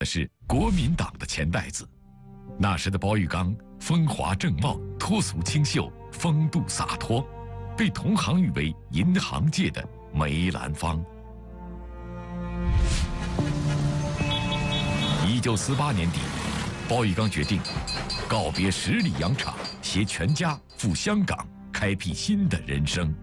是国民党的钱袋子。那时的包玉刚风华正茂、脱俗清秀、风度洒脱，被同行誉为银行界的梅兰芳。1948年底，包玉刚决定告别十里洋场，携全家赴香港，开辟新的人生。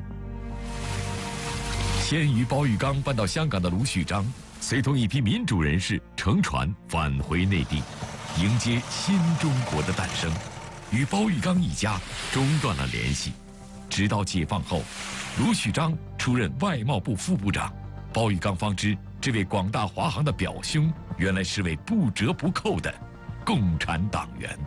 先于包玉刚搬到香港的卢旭章，随同一批民主人士乘船返回内地，迎接新中国的诞生，与包玉刚一家中断了联系。直到解放后，卢旭章出任外贸部副部长，包玉刚方知这位广大华航的表兄，原来是位不折不扣的共产党员。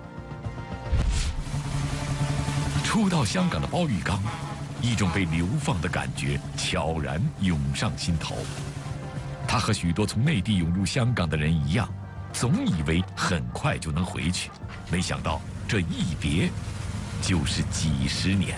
初到香港的包玉刚，一种被流放的感觉悄然涌上心头。他和许多从内地涌入香港的人一样，总以为很快就能回去，没想到这一别就是几十年。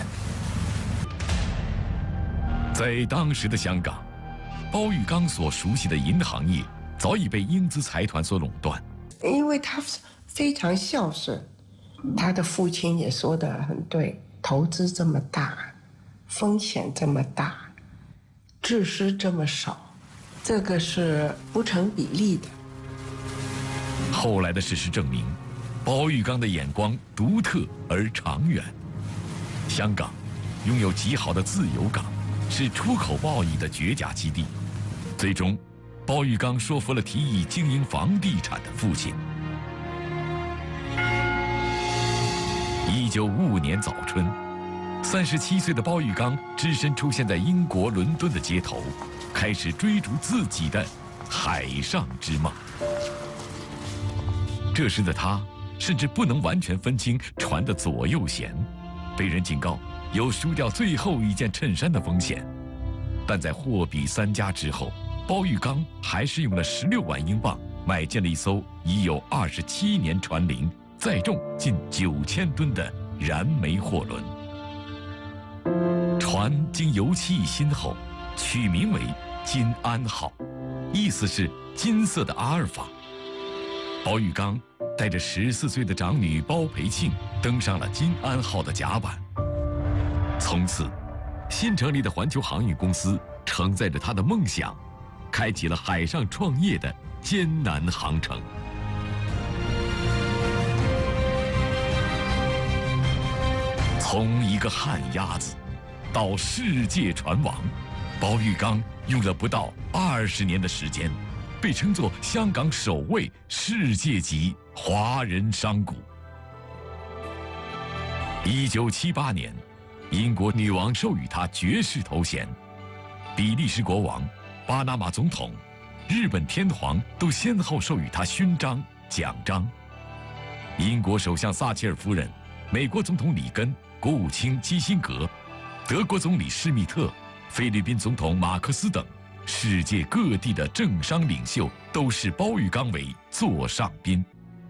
在当时的香港，包玉刚所熟悉的银行业早已被英资财团所垄断。 因为他非常孝顺，他的父亲也说得很对，投资这么大，风险这么大，致失这么少，这个是不成比例的。 后来的事实证明，包玉刚的眼光独特而长远。香港拥有极好的自由港，是出口贸易的绝佳基地。最终，包玉刚说服了提议经营房地产的父亲。1955年早春，37岁的包玉刚只身出现在英国伦敦的街头，开始追逐自己的海上之梦。这时的他甚至不能完全分清船的左右舷，被人警告有输掉最后一件衬衫的风险。但在货比三家之后，包玉刚还是用了16万英镑买进了一艘已有27年船龄、载重近9000吨的燃煤货轮。船经油漆一新后，取名为金安号，意思是金色的阿尔法。包玉刚带着14岁的长女包培庆登上了金安号的甲板。从此，新成立的环球航运公司承载着他的梦想，开启了海上创业的艰难航程。从一个旱鸭子到世界船王，包玉刚用了不到20年的时间，被称作香港首位世界级华人商贾。1978年，英国女王授予他爵士头衔，比利时国王、巴拿马总统、日本天皇都先后授予他勋章、奖章。英国首相撒切尔夫人、美国总统里根、国务卿基辛格、德国总理施密特、菲律宾总统马克思等世界各地的政商领袖都视包玉刚为座上宾。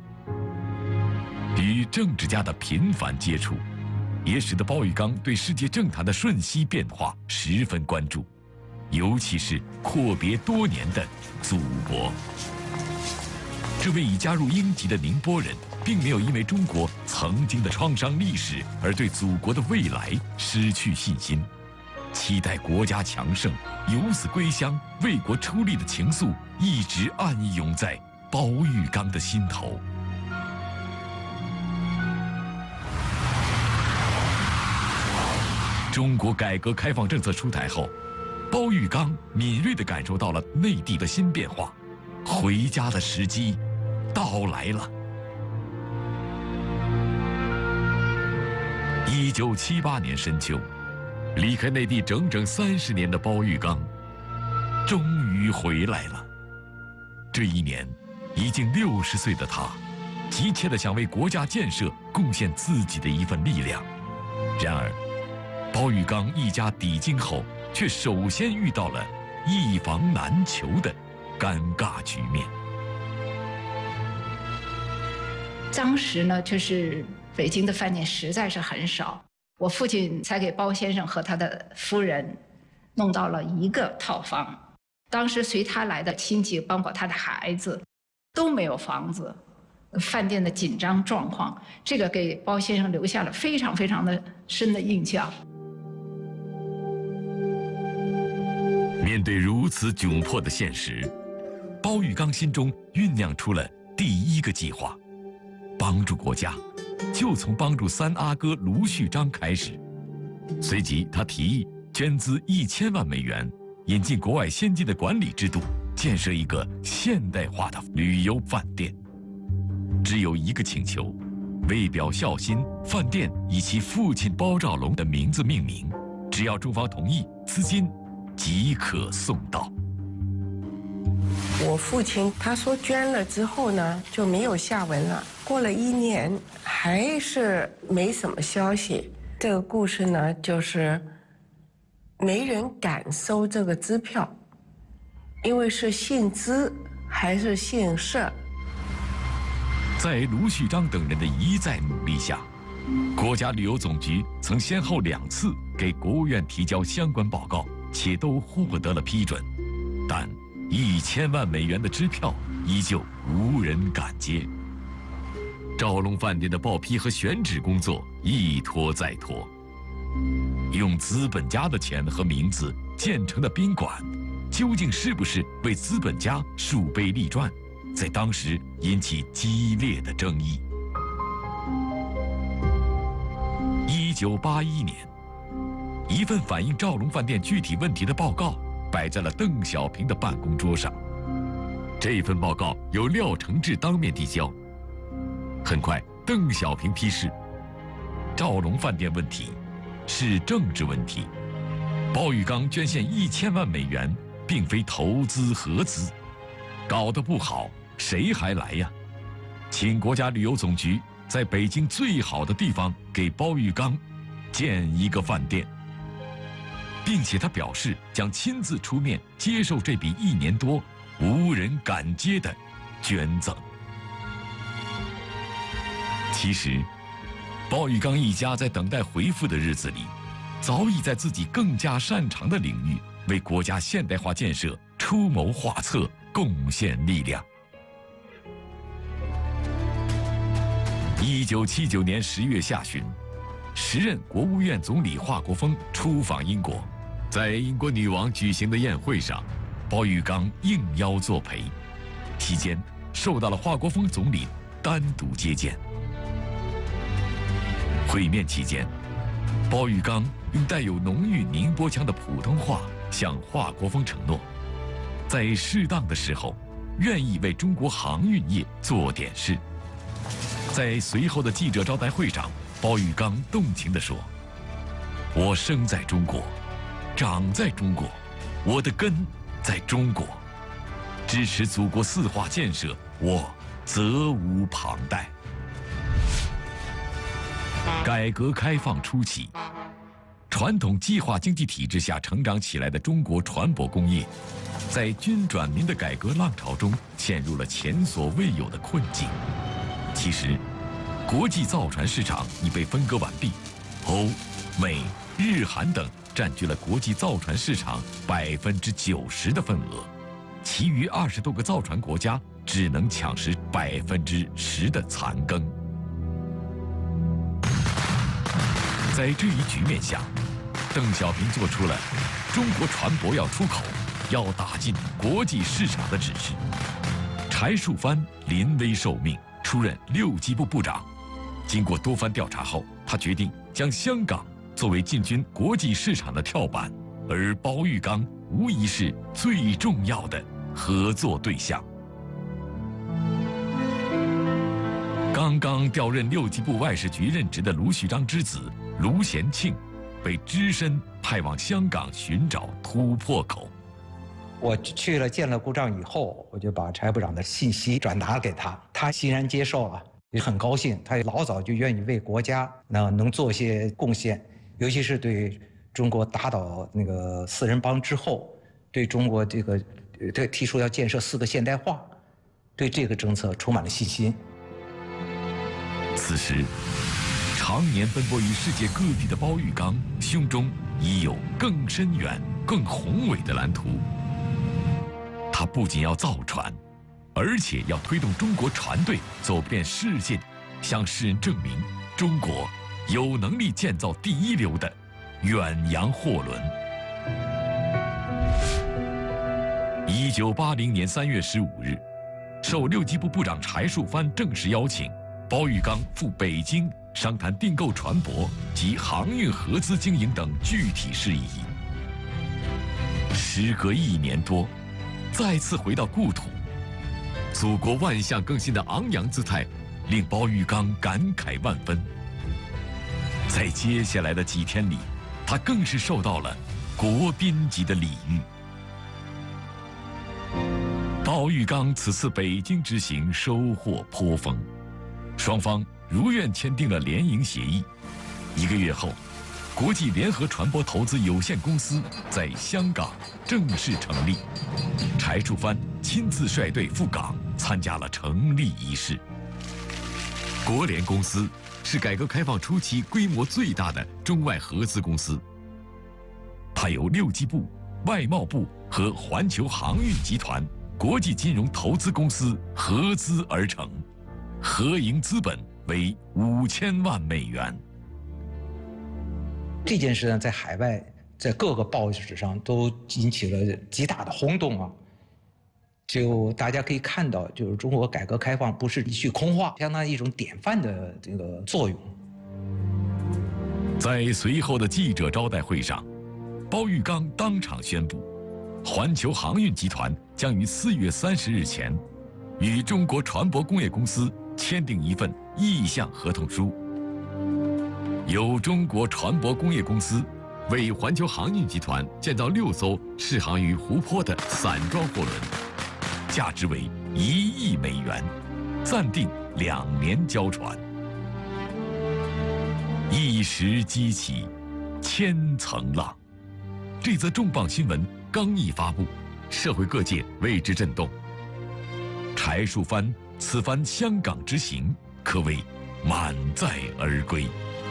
与政治家的频繁接触，也使得包玉刚对世界政坛的瞬息变化十分关注，尤其是阔别多年的祖国。这位已加入英籍的宁波人，并没有因为中国曾经的创伤历史而对祖国的未来失去信心，期待国家强盛、有死归乡、为国出力的情愫一直暗涌在包玉刚的心头。中国改革开放政策出台后，包玉刚敏锐地感受到了内地的新变化，回家的时机到来了。1978年深秋，离开内地整整30年的包玉刚，终于回来了。这一年，已经60岁的他，急切地想为国家建设贡献自己的一份力量。然而，包玉刚一家抵京后，却首先遇到了一房难求的尴尬局面。 当时呢，就是北京的饭店实在是很少，我父亲才给包先生和他的夫人弄到了1个套房。当时随他来的亲戚，包括他的孩子， 都没有房子，饭店的紧张状况，这个给包先生留下了非常非常的深的印象。 面对如此窘迫的现实，包玉刚心中酝酿出了第一个计划，帮助国家，就从帮助三阿哥卢旭章开始。随即，他提议捐资1000万美元，引进国外先进的管理制度，建设一个现代化的旅游饭店。只有一个请求，为表孝心，饭店以其父亲包兆龙的名字命名，只要中方同意，资金即可送到。 我父亲他说捐了之后呢，就没有下文了。过了1年，还是没什么消息。这个故事呢，就是没人敢收这个支票，因为是姓资还是姓社。 在卢旭章等人的一再努力下，国家旅游总局曾先后2次给国务院提交相关报告，且都获得了批准，但1000万美元的支票依旧无人敢接。兆龙饭店的报批和选址工作一拖再拖，用资本家的钱和名字建成的宾馆，究竟是不是为资本家树碑立传，在当时引起激烈的争议。1981年，一份反映兆龙饭店具体问题的报告摆在了邓小平的办公桌上。这份报告由廖承志当面递交。很快，邓小平批示，兆龙饭店问题是政治问题，包玉刚捐献1000万美元，并非投资合资，搞得不好，谁还来呀？请国家旅游总局在北京最好的地方给包玉刚建一个饭店，并且他表示将亲自出面接受这笔1年多无人敢接的捐赠。其实，包玉刚一家在等待回复的日子里，早已在自己更加擅长的领域为国家现代化建设出谋划策，贡献力量。1979年10月下旬，时任国务院总理华国锋出访英国，在英国女王举行的宴会上，包玉刚应邀作陪，期间受到了华国锋总理单独接见。会面期间，包玉刚用带有浓郁宁波腔的普通话向华国锋承诺，在适当的时候，愿意为中国航运业做点事。在随后的记者招待会上，包玉刚动情地说：“我生在中国，长在中国，我的根在中国，支持祖国4化建设，我责无旁贷。”改革开放初期，传统计划经济体制下成长起来的中国船舶工业，在军转民的改革浪潮中陷入了前所未有的困境。其实，国际造船市场已被分割完毕，欧、美、日、韩等占据了国际造船市场90%的份额，其余20多个造船国家只能抢食10%的残羹。在这一局面下，邓小平做出了中国船舶要出口、要打进国际市场的指示。柴树藩临危受命，出任6机部部长。经过多番调查后，他决定将香港作为进军国际市场的跳板，而包玉刚无疑是最重要的合作对象。刚刚调任6机部外事局任职的卢旭章之子卢贤庆，被只身派往香港寻找突破口。 我去了见了故障以后，我就把柴部长的信息转达给他，他欣然接受了，也很高兴。他老早就愿意为国家能做些贡献，尤其是对中国打倒那个4人帮之后，对中国这个提出要建设4个现代化，对这个政策充满了信心。 此时，常年奔波于世界各地的包玉刚胸中已有更深远、更宏伟的蓝图。他不仅要造船， 而且要推动中国船队走遍世界，向世人证明中国有能力建造第一流的远洋货轮。1980年3月15日，受六机部部长柴树藩正式邀请，包玉刚赴北京商谈订购船舶及航运合资经营等具体事宜。时隔1年多，再次回到故土，祖国万象更新的昂扬姿态，令包玉刚感慨万分。在接下来的几天里，他更是受到了国宾级的礼遇。包玉刚此次北京之行收获颇丰，双方如愿签订了联营协议。1个月后，国际联合船舶投资有限公司在香港正式成立，柴树藩亲自率队赴港参加了成立仪式。国联公司是改革开放初期规模最大的中外合资公司，它由六机部、外贸部和环球航运集团国际金融投资公司合资而成，合营资本为5000万美元。 这件事呢，在海外，在各个报纸上都引起了极大的轰动啊！就大家可以看到，就是中国改革开放不是一句空话，相当于一种典范的这个作用。 在随后的记者招待会上，包玉刚当场宣布，环球航运集团将于4月30日前，与中国船舶工业公司签订一份意向合同书，由中国船舶工业公司为环球航运集团建造6艘适航于湖泊的散装货轮，价值为1亿美元，暂定2年交船。一时激起千层浪，这则重磅新闻刚一发布，社会各界为之震动。柴树藩此番香港之行可谓满载而归。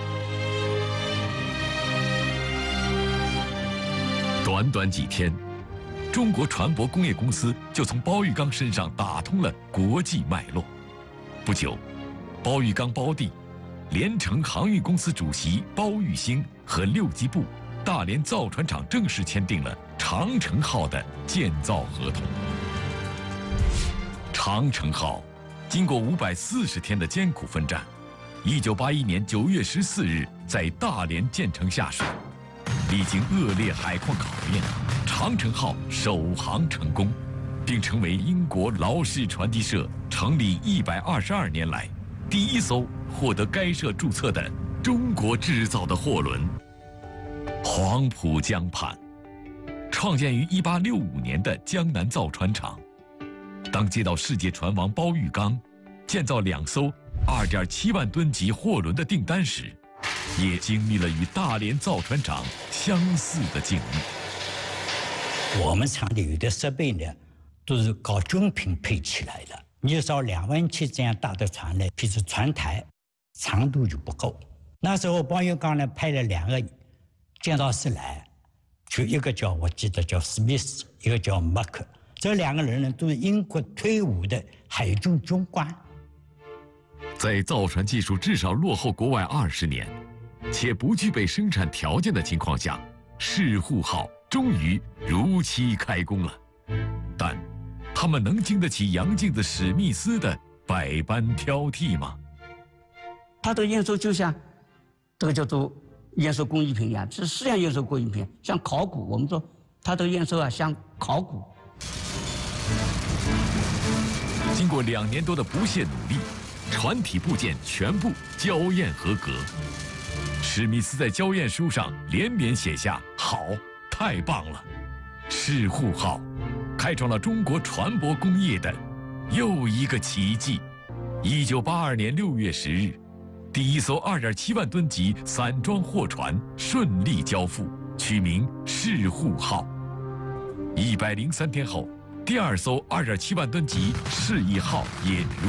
短短几天，中国船舶工业公司就从包玉刚身上打通了国际脉络。不久，包玉刚胞弟联成航运公司主席包玉兴和六机部、大连造船厂正式签订了长城号的建造合同。长城号经过540天的艰苦奋战，1981年9月14日在大连建成下水。历经恶劣海况考验，长城号首航成功，并成为英国劳氏船机社成立122年来第一艘获得该社注册的中国制造的货轮。黄浦江畔，创建于1865年的江南造船厂，当接到世界船王包玉刚建造2艘2.7万吨级货轮的订单时，也经历了与大连造船厂相似的境遇。 我们厂里有的设备呢，都是搞军品配起来的。你造2万7这样大的船呢，譬如船台长度就不够。那时候包玉刚呢派了2个建造师来，就一个我记得叫史密斯，一个叫麦克。这2个人呢都是英国退伍的海军军官。 在造船技术至少落后国外20年，且不具备生产条件的情况下，世户号终于如期开工了。但他们能经得起洋镜子史密斯的百般挑剔吗？ 他的验收就像这个叫做验收工艺品一样，是实验验收工艺品，像考古。我们说他的验收像考古。 经过2年多的不懈努力，船体部件全部校验合格。史密斯在校验书上连连写下“好，太棒了”。世户号开创了中国船舶工业的又一个奇迹。1982年6月10日，第一艘2.7万吨级散装货船顺利交付，取名世户号。103天后，第2艘2.7万吨级世义号也如